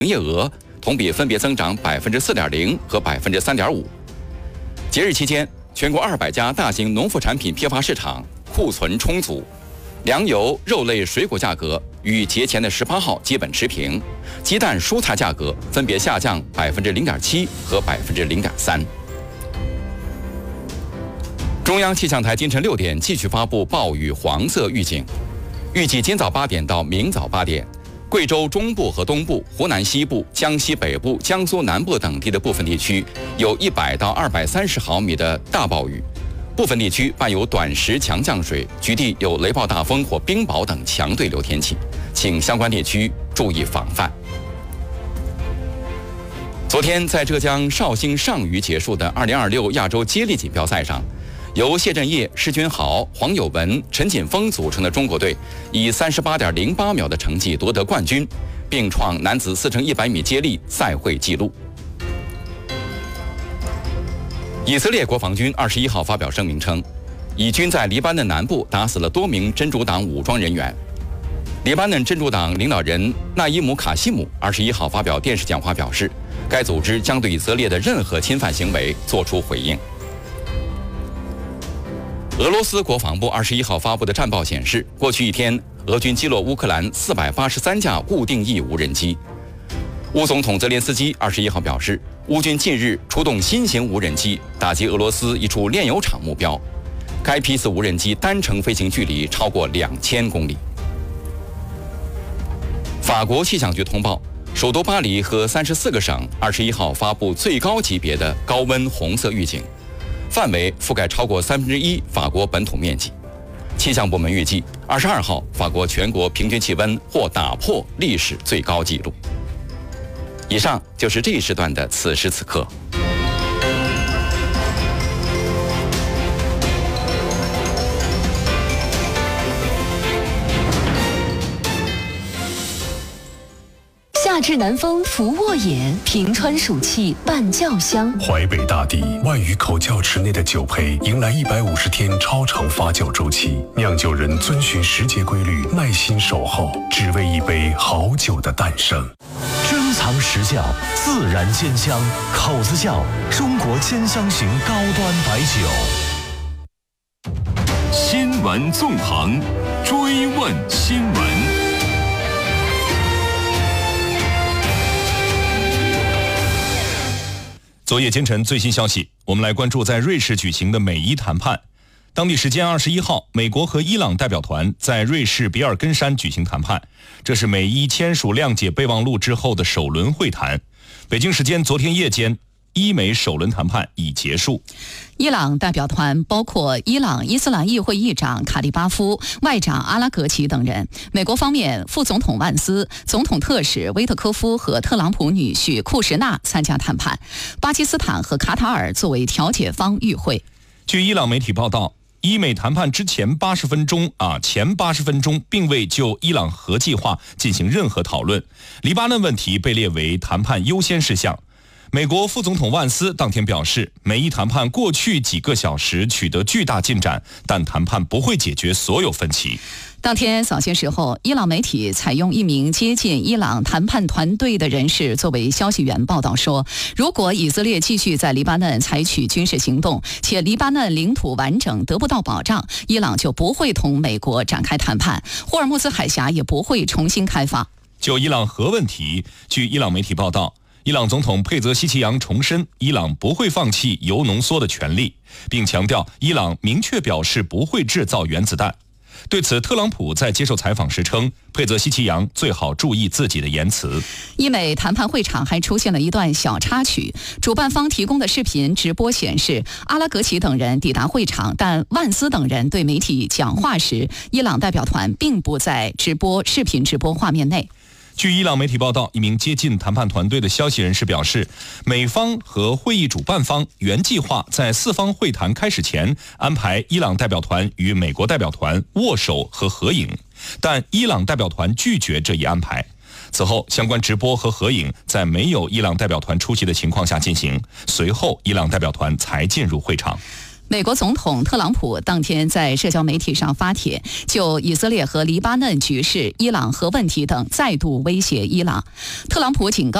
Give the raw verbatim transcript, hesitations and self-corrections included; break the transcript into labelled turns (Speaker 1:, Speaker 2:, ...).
Speaker 1: 营业额同比分别增长百分之四点零和百分之三点五。节日期间，全国二百家大型农副产品批发市场库存充足，粮油、肉类、水果价格与节前的十八号基本持平，鸡蛋、蔬菜价格分别下降百分之零点七和百分之零点三。中央气象台今晨六点继续发布暴雨黄色预警，预计今早八点到明早八点，贵州中部和东部、湖南西部、江西北部、江苏南部等地的部分地区有一百到二百三十毫米的大暴雨，部分地区伴有短时强降水，局地有雷暴大风或冰雹等强对流天气，请相关地区注意防范。昨天在浙江绍兴上虞结束的二零二六亚洲接力锦标赛上，由谢震业、施君豪、黄有文、陈锦锋组成的中国队以三十八点零八秒的成绩夺得冠军，并创男子四乘一百米接力赛会纪录。以色列国防军二十一号发表声明称，以军在黎巴嫩南部打死了多名真主党武装人员。黎巴嫩真主党领导人纳伊姆·卡西姆二十一号发表电视讲话表示，该组织将对以色列的任何侵犯行为作出回应。俄罗斯国防部二十一号发布的战报显示，过去一天，俄军击落乌克兰四百八十三架固定翼无人机。乌总统泽连斯基二十一号表示，乌军近日出动新型无人机打击俄罗斯一处炼油厂目标，该批次无人机单程飞行距离超过两千公里。法国气象局通报，首都巴黎和三十四个省二十一号发布最高级别的高温红色预警，范围覆盖超过三分之一法国本土面积。气象部门预计，二十二号法国全国平均气温或打破历史最高纪录。以上就是这一时段的此时此刻。
Speaker 2: 夏至南风拂沃野，平川暑气伴酱香。
Speaker 3: 淮北大地万余口窖池内的酒胚迎来一百五十天超长发酵周期，酿酒人遵循时节规律，耐心守候，只为一杯好酒的诞生。
Speaker 4: 珍藏实窖，自然煎香，口子窖中国煎香型高端白酒。
Speaker 5: 新闻纵横，追问新闻。
Speaker 6: 昨夜今晨最新消息，我们来关注在瑞士举行的美伊谈判。当地时间二十一号，美国和伊朗代表团在瑞士比尔根山举行谈判，这是美伊签署谅解备忘录之后的首轮会谈。北京时间昨天夜间，伊美首轮谈判已结束。
Speaker 7: 伊朗代表团包括伊朗伊斯兰议会议长卡利巴夫、外长阿拉格齐等人。美国方面，副总统万斯、总统特使威特科夫和特朗普女婿库什纳参加谈判。巴基斯坦和卡塔尔作为调解方与会。
Speaker 6: 据伊朗媒体报道，伊美谈判之前八十分钟啊，前八十分钟并未就伊朗核计划进行任何讨论。黎巴嫩问题被列为谈判优先事项。美国副总统万斯当天表示，美伊谈判过去几个小时取得巨大进展，但谈判不会解决所有分歧。
Speaker 7: 当天早些时候，伊朗媒体采用一名接近伊朗谈判团队的人士作为消息源报道说，如果以色列继续在黎巴嫩采取军事行动，且黎巴嫩领土完整得不到保障，伊朗就不会同美国展开谈判，霍尔木兹海峡也不会重新开放。
Speaker 6: 就伊朗核问题，据伊朗媒体报道，伊朗总统佩泽西奇扬重申，伊朗不会放弃铀浓缩的权利，并强调伊朗明确表示不会制造原子弹。对此，特朗普在接受采访时称，佩泽西奇扬最好注意自己的言辞。
Speaker 7: 伊美谈判会场还出现了一段小插曲，主办方提供的视频直播显示，阿拉格齐等人抵达会场，但万斯等人对媒体讲话时，伊朗代表团并不在直播视频直播画面内。
Speaker 6: 据伊朗媒体报道，一名接近谈判团队的消息人士表示，美方和会议主办方原计划在四方会谈开始前安排伊朗代表团与美国代表团握手和合影，但伊朗代表团拒绝这一安排。此后，相关直播和合影在没有伊朗代表团出席的情况下进行，随后伊朗代表团才进入会场。
Speaker 7: 美国总统特朗普当天在社交媒体上发帖，就以色列和黎巴嫩局势、伊朗核问题等再度威胁伊朗。特朗普警告